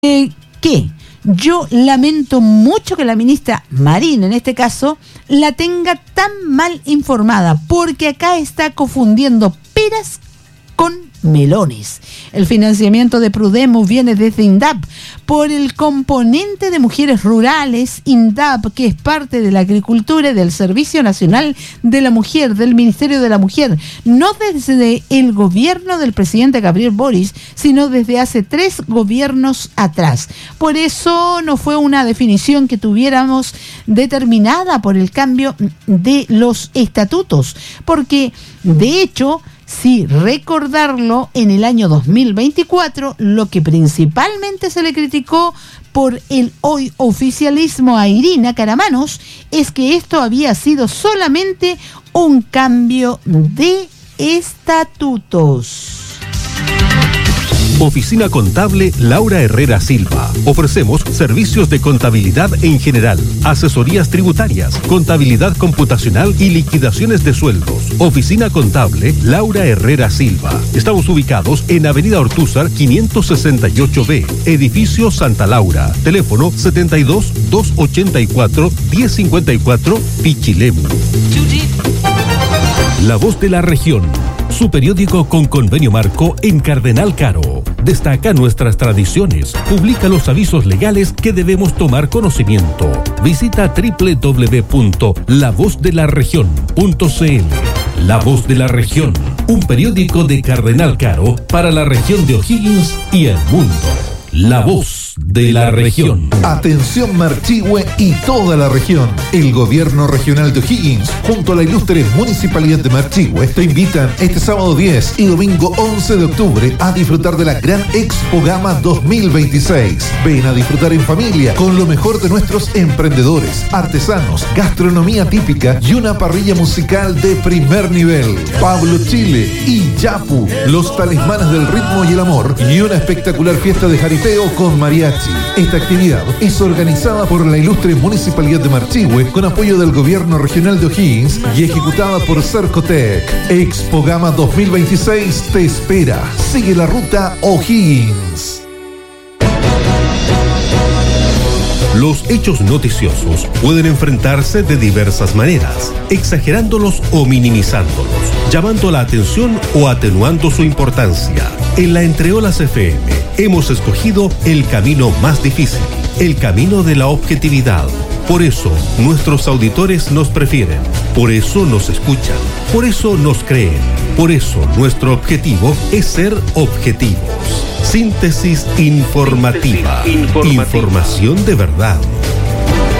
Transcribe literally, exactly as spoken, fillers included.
Eh, ¿Qué? Yo lamento mucho que la ministra Marín, en este caso, la tenga tan mal informada, porque acá está confundiendo peras con melones. El financiamiento de Prudemus viene desde INDAP por el componente de mujeres rurales. INDAP, que es parte de la agricultura y del Servicio Nacional de la Mujer, del Ministerio de la Mujer, no desde el gobierno del presidente Gabriel Boric, sino desde hace tres gobiernos atrás. Por eso no fue una definición que tuviéramos determinada por el cambio de los estatutos, porque de hecho, sí, recordarlo, en el año dos mil veinticuatro, lo que principalmente se le criticó por el hoy oficialismo a Irina Caramanos es que esto había sido solamente un cambio de estatutos. Oficina Contable Laura Herrera Silva. Ofrecemos servicios de contabilidad en general, asesorías tributarias, contabilidad computacional y liquidaciones de sueldos. Oficina Contable Laura Herrera Silva. Estamos ubicados en Avenida Ortúzar quinientos sesenta y ocho B, Edificio Santa Laura. Teléfono setenta y dos, doscientos ochenta y cuatro, diez cincuenta y cuatro, Pichilemu. La Voz de la Región. Su periódico con convenio marco en Cardenal Caro. Destaca nuestras tradiciones, publica los avisos legales que debemos tomar conocimiento. Visita doble u doble u doble u punto la voz de la región punto c l. La Voz de la Región, un periódico de Cardenal Caro para la región de O'Higgins y el mundo. La Voz de la Región. Atención Marchihue y toda la región. El Gobierno Regional de O'Higgins, junto a la ilustre Municipalidad de Marchihue, te invitan este sábado diez y domingo once de octubre a disfrutar de la Gran Expo Gama dos mil veintiséis. Ven a disfrutar en familia con lo mejor de nuestros emprendedores, artesanos, gastronomía típica y una parrilla musical de primer nivel. Pablo Chile y Yapu, los talismanes del ritmo y el amor, y una espectacular fiesta de jaripeo con mariachi. Esta actividad es organizada por la ilustre Municipalidad de Marchihue con apoyo del Gobierno Regional de O'Higgins y ejecutada por Cercotec. Expo Gama dos mil veintiséis te espera. Sigue la ruta O'Higgins. Los hechos noticiosos pueden enfrentarse de diversas maneras, exagerándolos o minimizándolos, llamando la atención o atenuando su importancia. En la Entreolas F M hemos escogido el camino más difícil, el camino de la objetividad. Por eso nuestros auditores nos prefieren, por eso nos escuchan, por eso nos creen, por eso nuestro objetivo es ser objetivos. Síntesis informativa. Síntesis informativa. Información de verdad.